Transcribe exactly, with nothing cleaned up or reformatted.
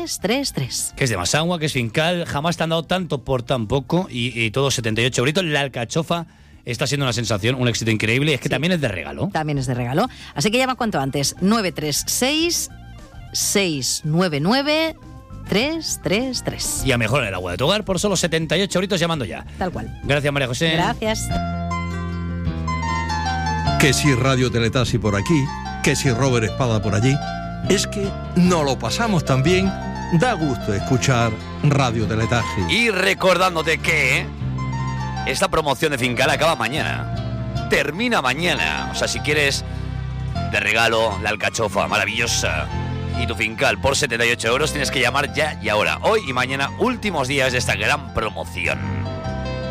tres tres tres. Que es de Masagua, que es Fincal, jamás te han dado tanto por tan poco y, y todo setenta y ocho euritos. La alcachofa está siendo una sensación, un éxito increíble y es que sí, también es de regalo. También es de regalo. Así que llama cuanto antes, nueve tres seis, seis nueve nueve, tres tres tres. Y a mejorar el agua de tu hogar por solo setenta y ocho euritos llamando ya. Tal cual. Gracias, María José. Gracias. Que si Radio Teletasi por aquí, que si Robert Espada por allí. Es que no lo pasamos tan bien, da gusto escuchar Radio Teletasi. Y recordándote que esta promoción de Fincal acaba mañana. Termina mañana. O sea, si quieres de regalo la alcachofa maravillosa y tu Fincal por setenta y ocho euros, tienes que llamar ya y ahora. Hoy y mañana, últimos días de esta gran promoción.